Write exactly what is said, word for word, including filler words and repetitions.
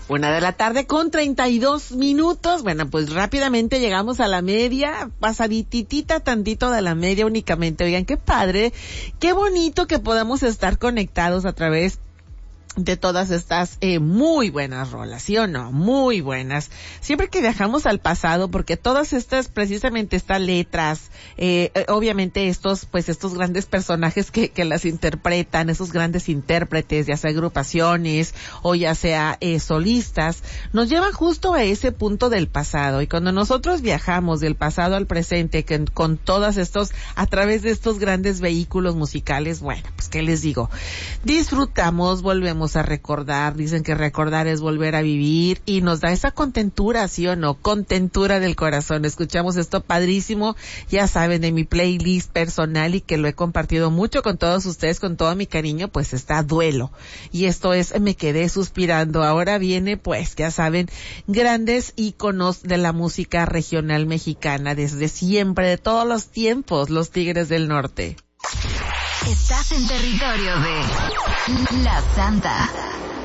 Una de la tarde con treinta y dos minutos. Bueno, pues rápidamente llegamos a la media, pasadititita tantito de la media únicamente. Oigan, qué padre, qué bonito que podamos estar conectados a través de todas estas eh, muy buenas rolas, ¿sí o no? Muy buenas. Siempre que viajamos al pasado, porque todas estas, precisamente estas letras, eh, eh, obviamente estos, pues estos grandes personajes que, que las interpretan, esos grandes intérpretes, ya sea agrupaciones o ya sea eh, solistas, nos llevan justo a ese punto del pasado. Y cuando nosotros viajamos del pasado al presente, que, con todas estos, a través de estos grandes vehículos musicales, bueno, pues qué les digo, disfrutamos, volvemos a recordar, dicen que recordar es volver a vivir y nos da esa contentura, ¿sí o no? Contentura del corazón. Escuchamos esto padrísimo, ya saben, de mi playlist personal y que lo he compartido mucho con todos ustedes, con todo mi cariño, pues está Duelo. Y esto es Me Quedé Suspirando. Ahora viene, pues, ya saben, grandes íconos de la música regional mexicana desde siempre, de todos los tiempos, los Tigres del Norte. Estás en territorio de La Santa.